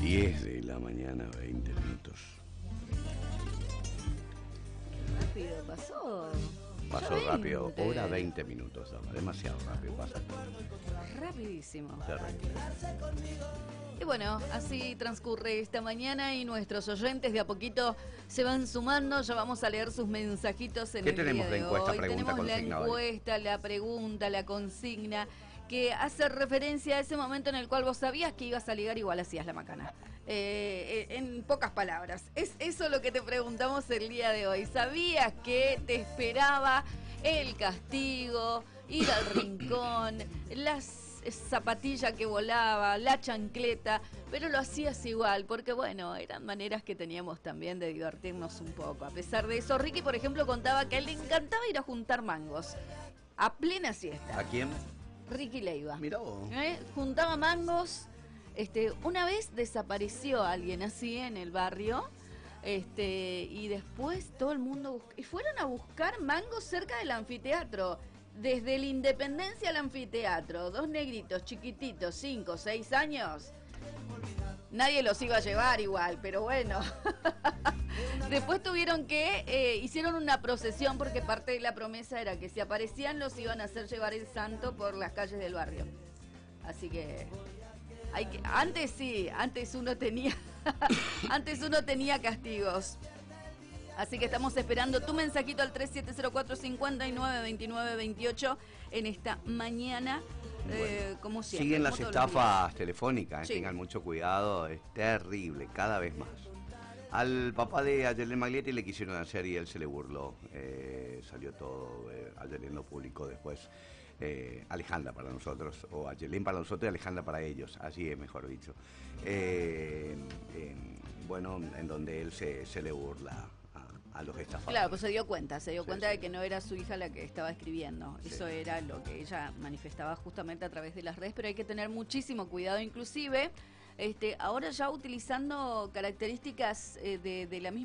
10 de la mañana, 20 minutos. Rápido pasó. Pasó rápido, hora 20 minutos, dama. Demasiado rápido pasa. Rapidísimo. Terrible. Y bueno, así transcurre esta mañana y nuestros oyentes de a poquito se van sumando. Ya vamos a leer sus mensajitos en el día de hoy. ¿Qué tenemos de encuesta, pregunta, tenemos la consigna? encuesta, la pregunta, la consigna, que hace referencia a ese momento en el cual vos sabías que ibas a ligar, igual hacías la macana. En pocas palabras, es eso lo que te preguntamos el día de hoy. ¿Sabías que te esperaba el castigo, ir al rincón, las zapatilla que volaba, la chancleta, pero lo hacías igual, porque bueno, eran maneras que teníamos también de divertirnos un poco? A pesar de eso, Ricky, por ejemplo, contaba que a él le encantaba ir a juntar mangos a plena siesta. ¿A quién? Ricky Leiva. Mirá vos. Juntaba mangos. Una vez desapareció alguien así en el barrio. Y después todo el mundo y fueron a buscar mangos cerca del anfiteatro. Desde la Independencia al anfiteatro, dos negritos chiquititos, 5, 6 años. Nadie los iba a llevar igual, pero bueno. Después tuvieron que, hicieron una procesión porque parte de la promesa era que si aparecían los iban a hacer llevar el santo por las calles del barrio. Así que, antes sí, antes uno tenía castigos. Así que estamos esperando tu mensajito al 3704-592928 en esta mañana, Bueno, como siempre. siguen las como estafas telefónicas, Sí. tengan mucho cuidado, es terrible, cada vez más. Al papá de Ayelen Maglietti le quisieron hacer y él se le burló, salió todo, Ayelen lo publicó después, Alejandra para nosotros, o Ayelen para nosotros y Alejandra para ellos, así es mejor dicho. Bueno, en donde él se le burla a los estafadores. Claro, pues se dio cuenta Sí, de que no era su hija la que estaba escribiendo. Sí. Eso era lo que ella manifestaba justamente a través de las redes, pero hay que tener muchísimo cuidado, inclusive ahora ya utilizando características de la misma